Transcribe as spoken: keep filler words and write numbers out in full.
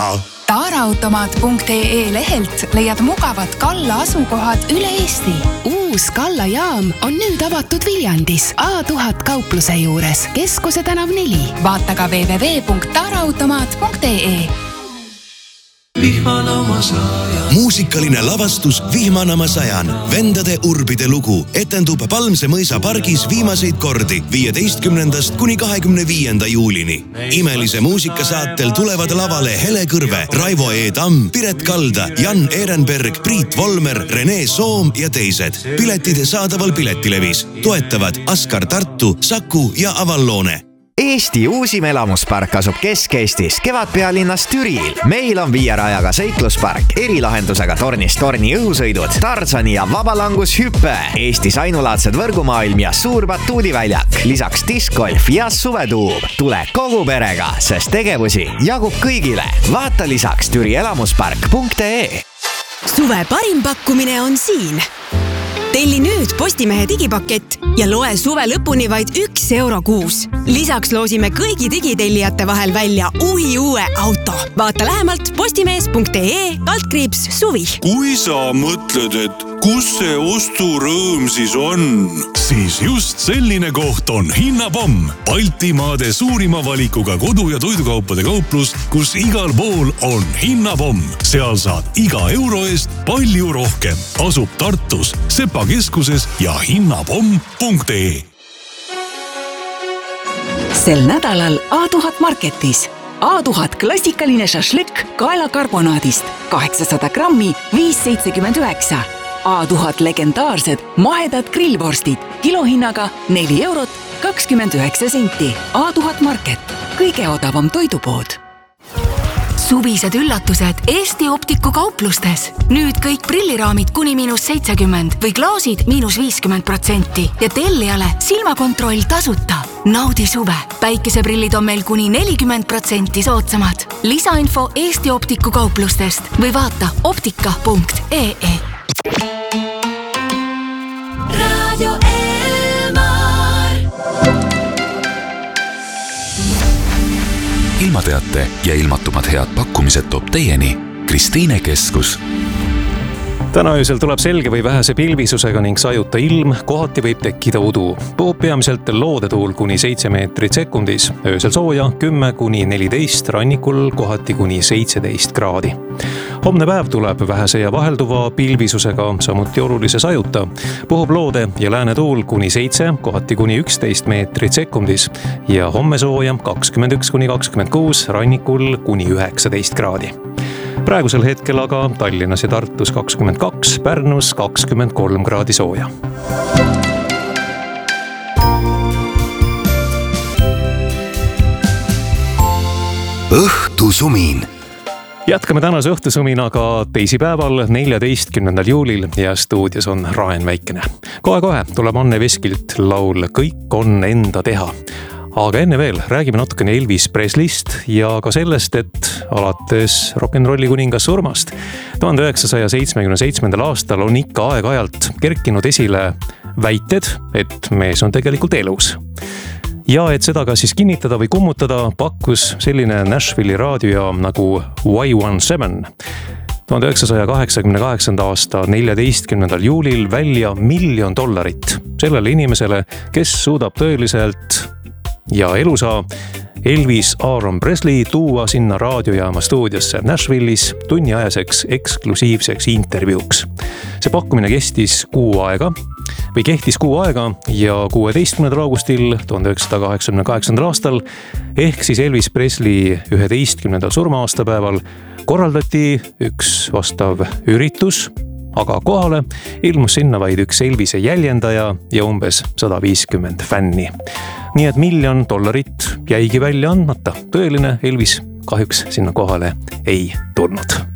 Taaraautomaat punkt ee lehelt leiad mugavad Kalla asukohad üle Eesti. Uus Kalla jaam on nüüd avatud Viljandis A tuhat kaupluse juures, Keskuse tänav neli. Vaata ka double-u double-u double-u punkt taaraautomaat punkt ee. Muusikaline lavastus Vihmanama sajan. Vendade urbide lugu etendub Palmse mõisa pargis viimaseid kordi viieteistkümnendast kuni kahekümne viienda juulini. Imelise muusikasaatel tulevad lavale Hele Kõrve, Raivo E. Tamm, Piret Kalda, Jan Ehrenberg, Priit Volmer, Rene Soom ja teised. Piletid saadaval Piletilevis. Toetavad Askar Tartu, Saku ja Avalloone. Eesti uusim elamuspark asub Kesk-Eestis, Kevadpealinnas Türil. Meil on viierajaga seikluspark, erilahendusega tornist torni õhusõidud, Tarzani ja vabalangushüppe, Eestis ainulaadsed võrgumaailm ja suur batuudiväljak, lisaks diskgolf ja suvetuub. Tule kogu perega, sest tegevusi jagub kõigile. Vaata lisaks türi elamuspark punkt ee. Suve parim pakkumine on siin. Telli nüüd Postimehe digipakett ja loe suve lõpuni vaid üks euro kuus. Lisaks loosime kõigi digitellijate vahel välja uhi uue auto. Vaata lähemalt postimees punkt ee kaldkriips suvi. Kui sa mõtled, et kus see osturõõm siis on, siis just selline koht on Hinnapomm. Baltimaade suurima valikuga kodu- ja toidukaupade kauplus, kus igal pool on Hinnapomm. Seal saad iga euro eest palju rohkem. Asub Tartus, Sepa keskuses ja hinnapomm punkt ee. Sel nädalal A tuhat marketis. A tuhat klassikaline šašlik kaelakarbonaadist kaheksasada grammi viis seitsekümmend üheksa. A tuhat legendaarsed mahedad grillvorstid kilohinnaga neli eurot kakskümmend üheksa senti. A tuhat market. Kõige odavam toidupood. Suvised üllatused Eesti Optiku kauplustes. Nüüd kõik prilliraamid kuni miinus seitsekümmend või klaasid miinus viiskümmend protsenti ja tellijale silmakontroll tasuta. Naudi suve. Päikeseprillid on meil kuni nelikümmend protsenti soodsamad. Lisainfo Eesti Optiku kauplustest või vaata optika punkt ee. Radio Elmar. Ilmateate ja ilmatumad head pakkumised toob teieni Kristiine Keskus. Täna öösel tuleb selge või vähese pilvisusega ning sajuta ilm, kohati võib tekkida udu. Puhub peamiselt loodetuul kuni seitse meetrit sekundis, öösel sooja kümme kuni neliteist, rannikul kohati kuni seitseteist kraadi. Homne päev tuleb vähese ja vahelduva pilvisusega, samuti olulise sajuta. Puhub loode ja läänetuul kuni seitse, kohati kuni üksteist meetrit sekundis ja homme sooja kakskümmend üks kuni kakskümmend kuus, rannikul kuni üheksateist kraadi. Praegusel hetkel aga Tallinnas ja Tartus kakskümmend kaks, Pärnus kakskümmend kolm kraadi sooja. Õhtusumin. Jätkame tänase õhtusuminaga teisipäeval, neljateistkümnendal juulil ja stuudios on Raen Väikene. Kohe-kohe tuleb Anne Veskilt laul Kõik on enda teha. Aga enne veel räägime natukene Elvis Presleyst ja ka sellest, et alates rock'n'rolli kuningas surmast tuhande üheksasaja seitsmekümne seitsmendal aastal on ikka aeg-ajalt kerkinud esile väited, et mees on tegelikult elus. Ja et seda ka siis kinnitada või kummutada, pakkus selline Nashville'i raadiojaam nagu Y seitseteist. tuhande üheksasaja kaheksakümne kaheksanda aasta neljateistkümnendal juulil välja miljon dollarit sellele inimesele, kes suudab tõeliselt ja elusa Elvis Aaron Presley tuua sinna raadiojaama stuudiosse Nashville'is tunniajaseks eksklusiivseks intervjuuks. See pakkumine kestis kuu aega või kehtis kuu aega ja kuueteistkümnendal augustil tuhande üheksasaja kaheksakümne kaheksandal aastal ehk siis Elvis Presley üheteistkümnendal surma-aastapäeval korraldati üks vastav üritus, aga kohale ilmus sinna vaid üks Elvise jäljendaja ja umbes sada viiskümmend fänni. Nii et miljon dollarit jäigi välja andmata. Tõeline Elvis kahjuks sinna kohale ei tulnud.